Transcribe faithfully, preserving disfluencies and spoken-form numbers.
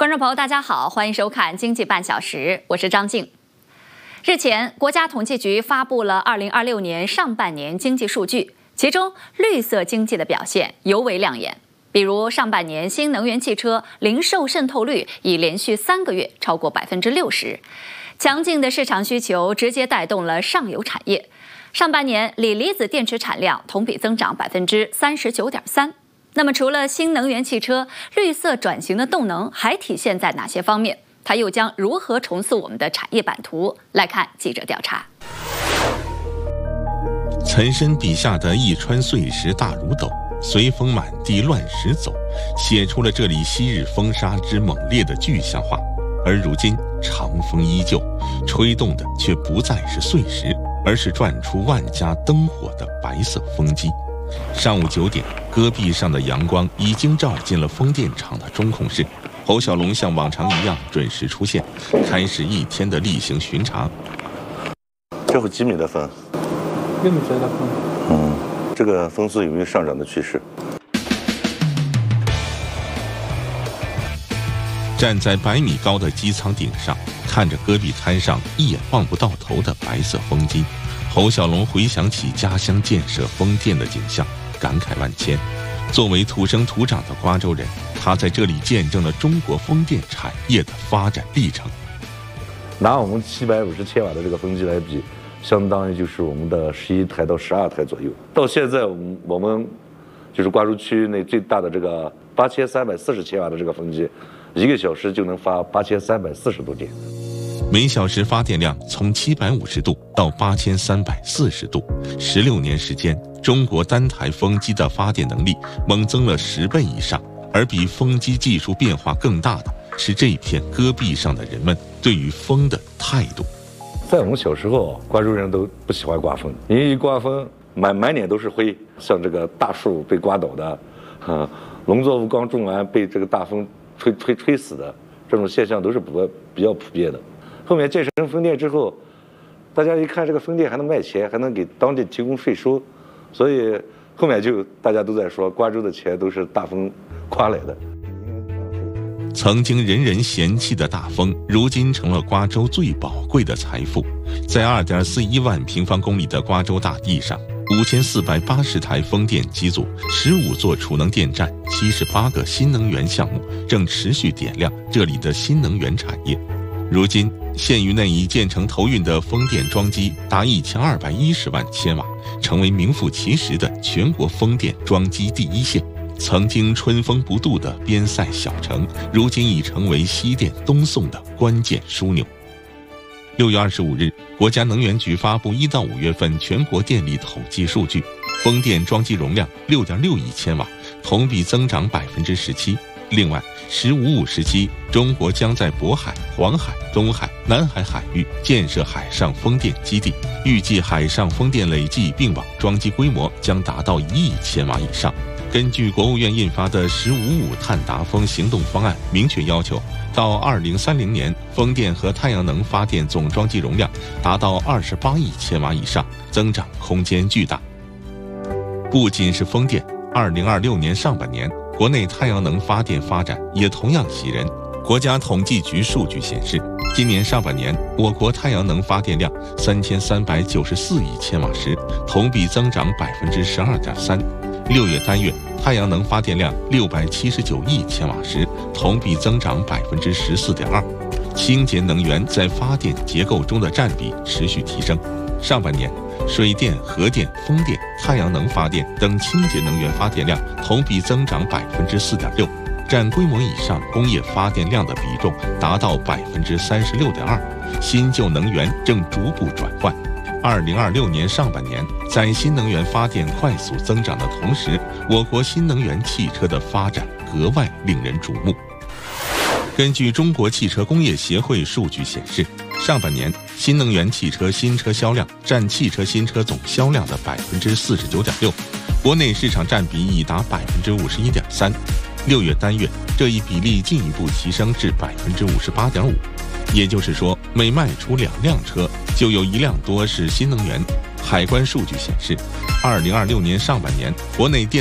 观众朋友，大家好，欢迎收看《经济半小时》，我是张静。日前，国家统计局发布了二零二六年上半年经济数据，其中绿色经济的表现尤为亮眼。比如，上半年新能源汽车零售渗透率已连续三个月超过百分之六十，强劲的市场需求直接带动了上游产业。上半年锂离子电池产量同比增长百分之三十九点三。那么，除了新能源汽车，绿色转型的动能还体现在哪些方面？它又将如何重塑我们的产业版图？来看记者调查。 岑参笔下的一川碎石大如斗，随风满地乱石走，写出了这里昔日风沙之猛烈的具象化。而如今长风依旧，吹动的却不再是碎石，而是转出万家灯火的白色风机。上午九点，戈壁上的阳光已经照进了风电场的中控室。侯小龙像往常一样准时出现，开始一天的例行巡查。 这会几米的风？ 六米左右的风。 嗯，这个风速有没有上涨的趋势？ 站在百米高的机舱顶上，看着戈壁滩上一眼望不到头的白色风机，侯小龙回想起家乡建设风电的景象，感慨万千。作为土生土长的瓜州人，他在这里见证了中国风电产业的发展历程。 拿我们七百五十千瓦的这个风机来比，相当于就是我们的十一台到十二台左右。到现在，我们我们就是瓜州区域内最大的这个八千三百四十千瓦的这个风机，一个小时就能发八千三百四十度电。 每小时发电量从七百五十度到八千三百四十度，十六年时间，中国单台风机的发电能力猛增了十倍以上。而比风机技术变化更大的是这片戈壁上的人们对于风的态度。 在我们小时候，瓜州人都不喜欢刮风，因为一刮风满满脸都是灰，像这个大树被刮倒的，啊，农作物刚种完被这个大风吹吹吹死的，这种现象都是不比较普遍的。后面建成风电之后，大家一看这个风电还能卖钱，还能给当地提供税收，所以后面就大家都在说，瓜州的钱都是大风刮来的。 曾经人人嫌弃的大风，如今成了瓜州最宝贵的财富。在 二点四一万平方公里的瓜州大地上，五千四百八十台风电机组，十五座储能电站，七十八个新能源项目正持续点亮这里的新能源产业。如今，县域内已建成投运的风电装机达一千二百一十万千瓦，成为名副其实的全国风电装机第一线。曾经春风不度的边塞小城，如今已成为西电东送的关键枢纽。六月二十五日，国家能源局发布一到五月份全国电力统计数据，风电装机容量六点六亿千瓦，同比增长百分之十七。另外，“十五五”时期，中国将在渤海、黄海、东海、南海海域建设海上风电基地，预计海上风电累计并网装机规模将达到一亿千瓦以上。根据国务院印发的“十五五”碳达峰行动方案，明确要求，到二零三零年，风电和太阳能发电总装机容量达到二十八亿千瓦以上，增长空间巨大。不仅是风电，二零二六年上半年，国内太阳能发电发展也同样喜人。国家统计局数据显示，今年上半年，我国太阳能发电量三千三百九十四亿千瓦时，同比增长百分之十二点三。六月单月，太阳能发电量六百七十九亿千瓦时，同比增长百分之十四点二。清洁能源在发电结构中的占比持续提升。上半年，水电、核电、风电、太阳能发电等清洁能源发电量同比增长百分之四点六，占规模以上工业发电量的比重达到百分之三十六点二。新旧能源正逐步转换。二零二六年上半年，在新能源发电快速增长的同时，我国新能源汽车的发展格外令人瞩目。根据中国汽车工业协会数据显示，上半年新能源汽车新车销量占汽车新车总销量的百分之四十九点六，国内市场占比已达百分之五十一点三。六月单月，这一比例进一步提升至百分之五十八点五。也就是说，每卖出两辆车，就有一辆多是新能源。海关数据显示，二零二六年上半年，国内电